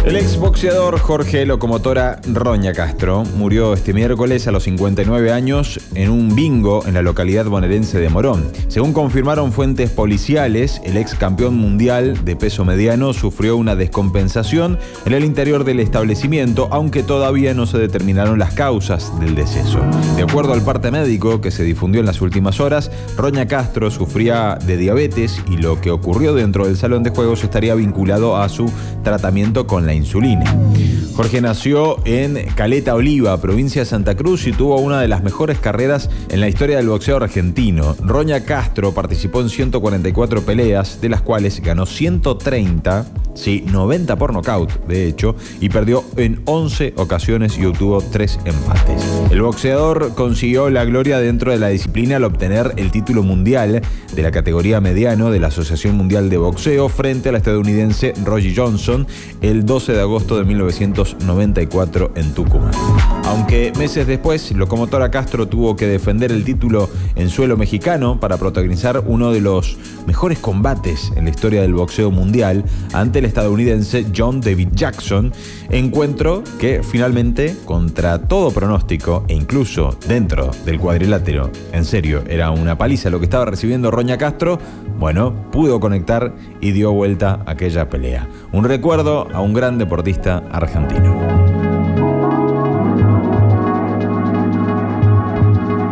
El exboxeador Jorge Locomotora Roña Castro murió este miércoles a los 59 años en un bingo en la localidad bonaerense de Morón. Según confirmaron fuentes policiales, el ex campeón mundial de peso mediano sufrió una descompensación en el interior del establecimiento, aunque todavía no se determinaron las causas del deceso. De acuerdo al parte médico que se difundió en las últimas horas, Roña Castro sufría de diabetes y lo que ocurrió dentro del salón de juegos estaría vinculado a su tratamiento con la insulina. Jorge nació en Caleta Oliva, provincia de Santa Cruz, y tuvo una de las mejores carreras en la historia del boxeo argentino. Roña Castro participó en 144 peleas, de las cuales ganó 130, 90 por nocaut, de hecho, y perdió en 11 ocasiones y obtuvo 3 empates. El boxeador consiguió la gloria dentro de la disciplina al obtener el título mundial de la categoría mediano de la Asociación Mundial de Boxeo frente al estadounidense Roy Johnson el 12 de agosto de 1994 en Tucumán. Aunque meses después, Locomotora Castro tuvo que defender el título en suelo mexicano para protagonizar uno de los mejores combates en la historia del boxeo mundial ante el estadounidense John David Jackson, encuentro que finalmente, contra todo pronóstico e incluso dentro del cuadrilátero, en serio, era una paliza lo que estaba recibiendo Roña Castro, bueno, pudo conectar y dio vuelta a aquella pelea. Un recuerdo a un gran deportista argentino.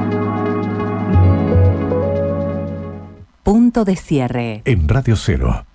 Punto de cierre. En Radio Cero.